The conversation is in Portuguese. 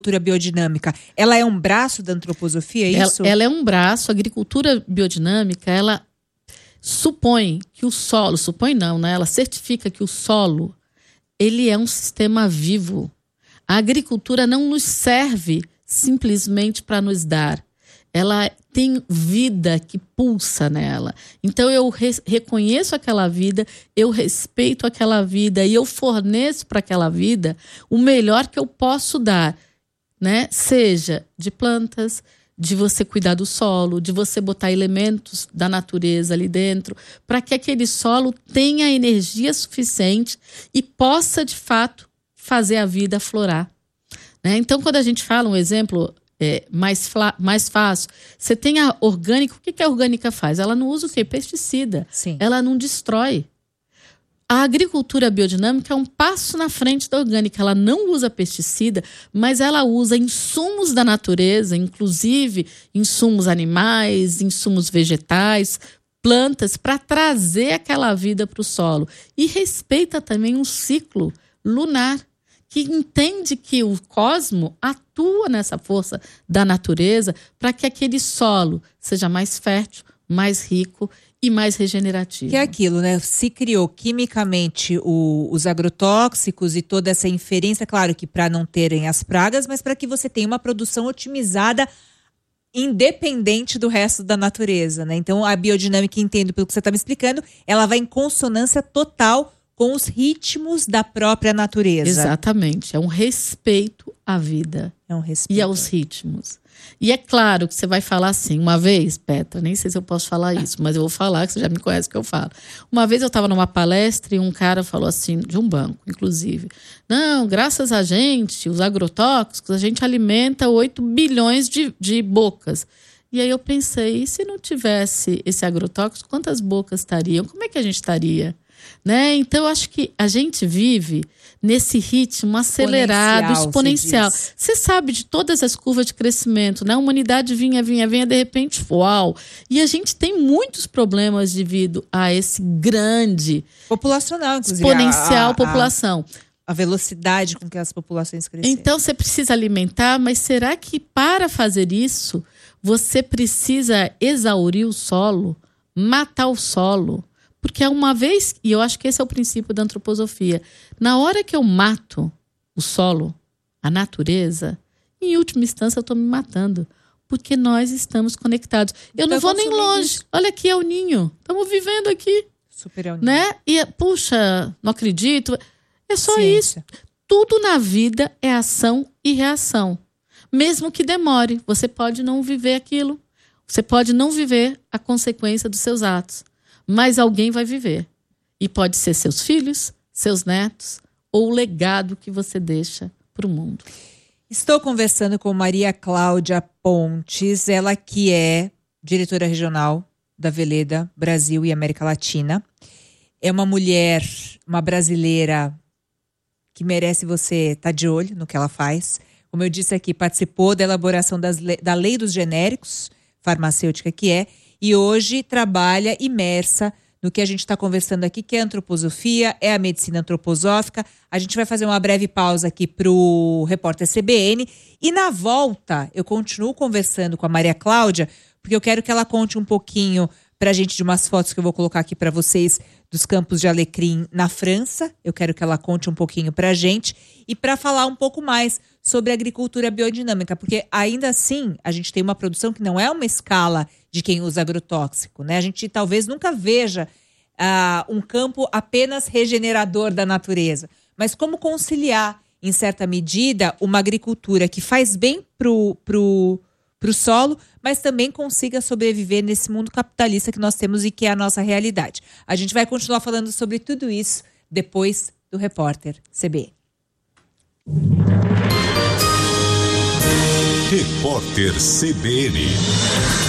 agricultura biodinâmica, ela é um braço da antroposofia, é isso? Ela é um braço. A agricultura biodinâmica, ela supõe que o solo, supõe não, né? Ela certifica que o solo, ele é um sistema vivo. A agricultura não nos serve simplesmente para nos dar. Ela tem vida que pulsa nela. Então eu reconheço aquela vida, eu respeito aquela vida e eu forneço para aquela vida o melhor que eu posso dar, né? Seja de plantas, de você cuidar do solo, de você botar elementos da natureza ali dentro, para que aquele solo tenha energia suficiente e possa, de fato, fazer a vida aflorar. Né? Então, quando a gente fala um exemplo mais fácil, você tem a orgânica. O que a orgânica faz? Ela não usa o quê? Pesticida. Sim. Ela não destrói. A agricultura biodinâmica é um passo na frente da orgânica. Ela não usa pesticida, mas ela usa insumos da natureza, inclusive insumos animais, insumos vegetais, plantas, para trazer aquela vida para o solo. E respeita também um ciclo lunar, que entende que o cosmo atua nessa força da natureza para que aquele solo seja mais fértil, mais rico e mais regenerativo. Que é aquilo, né? Se criou quimicamente os agrotóxicos e toda essa inferência, claro que para não terem as pragas, mas para que você tenha uma produção otimizada independente do resto da natureza, né? Então a biodinâmica, entendo pelo que você está me explicando, ela vai em consonância total com os ritmos da própria natureza. Exatamente. É um respeito à vida. É um respeito. E aos ritmos. E é claro que você vai falar assim, uma vez, Petra, nem sei se eu posso falar isso, mas eu vou falar, que você já me conhece que eu falo. Uma vez eu estava numa palestra e um cara falou assim, de um banco, inclusive. Não, graças a gente, os agrotóxicos, a gente alimenta 8 bilhões de bocas. E aí eu pensei, e se não tivesse esse agrotóxico, quantas bocas estariam? Como é que a gente estaria? Né? Então, eu acho que a gente vive nesse ritmo acelerado, exponencial. Você sabe de todas as curvas de crescimento, né? A humanidade vinha, de repente, uau! E a gente tem muitos problemas devido a esse grande... populacional, inclusive. Exponencial população. A velocidade com que as populações crescem. Então, você precisa alimentar, mas será que para fazer isso, você precisa exaurir o solo, matar o solo? Porque uma vez, e eu acho que esse é o princípio da antroposofia, na hora que eu mato o solo, a natureza, em última instância eu estou me matando. Porque nós estamos conectados. Eu não vou nem longe. Olha aqui, é o ninho. Estamos vivendo aqui. Super é o ninho. Né? E, puxa, não acredito. É só Ciência. isso. Tudo na vida é ação e reação. Mesmo que demore, você pode não viver aquilo. Você pode não viver a consequência dos seus atos. Mas alguém vai viver. E pode ser seus filhos, seus netos, ou o legado que você deixa para o mundo. Estou conversando com Maria Cláudia Pontes, ela que é diretora regional da Veleda Brasil e América Latina. É uma mulher, uma brasileira que merece você estar de olho no que ela faz. Como eu disse aqui, participou da elaboração da Lei dos Genéricos, farmacêutica que é, e hoje trabalha imersa no que a gente está conversando aqui, que é a antroposofia, é a medicina antroposófica. A gente vai fazer uma breve pausa aqui para o repórter CBN. E na volta, eu continuo conversando com a Maria Cláudia, porque eu quero que ela conte um pouquinho para a gente de umas fotos que eu vou colocar aqui para vocês dos campos de alecrim na França. Eu quero que ela conte um pouquinho para a gente e para falar um pouco mais sobre a agricultura biodinâmica, porque ainda assim a gente tem uma produção que não é uma escala de quem usa agrotóxico, né? A gente talvez nunca veja um campo apenas regenerador da natureza, mas como conciliar, em certa medida, uma agricultura que faz bem pro solo, mas também consiga sobreviver nesse mundo capitalista que nós temos e que é a nossa realidade. A gente vai continuar falando sobre tudo isso depois do repórter CBN. Repórter CBN.